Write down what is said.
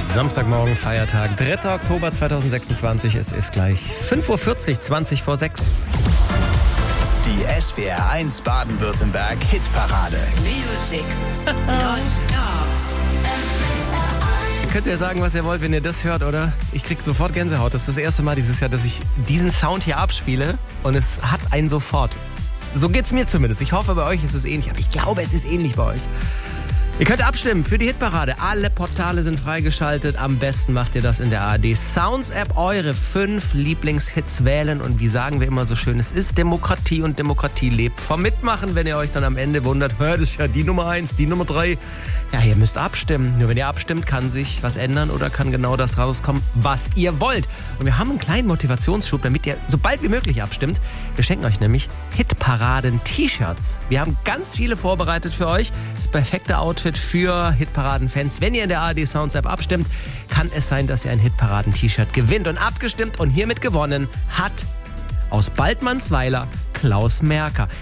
Samstagmorgen, Feiertag, 3. Oktober 2026. Es ist gleich 5.40 Uhr, 20 vor 6. Die SWR 1 Baden-Württemberg Hitparade. Music non-stop. Könnt ihr sagen, was ihr wollt, wenn ihr das hört, oder? Ich krieg sofort Gänsehaut. Das ist das erste Mal dieses Jahr, dass ich diesen Sound hier abspiele und es hat einen sofort. So geht's mir zumindest. Ich hoffe, bei euch ist es ähnlich, aber ich glaube, es ist ähnlich bei euch. Ihr könnt abstimmen für die Hitparade. Alle Portale sind freigeschaltet. Am besten macht ihr das in der ARD Sounds App. Eure 5 Lieblingshits wählen. Und wie sagen wir immer so schön, es ist Demokratie und Demokratie lebt vom Mitmachen. Wenn ihr euch dann am Ende wundert, das ist ja die Nummer 1, die Nummer 3. Ja, ihr müsst abstimmen. Nur wenn ihr abstimmt, kann sich was ändern oder kann genau das rauskommen, was ihr wollt. Und wir haben einen kleinen Motivationsschub, damit ihr so bald wie möglich abstimmt. Wir schenken euch nämlich Hitparaden-T-Shirts. Wir haben ganz viele vorbereitet für euch. Das perfekte Outfit für Hitparaden-Fans. Wenn ihr in der ARD Sounds App abstimmt, kann es sein, dass ihr ein Hitparaden-T-Shirt gewinnt. Und abgestimmt und hiermit gewonnen hat aus Baldmannsweiler Klaus Merker.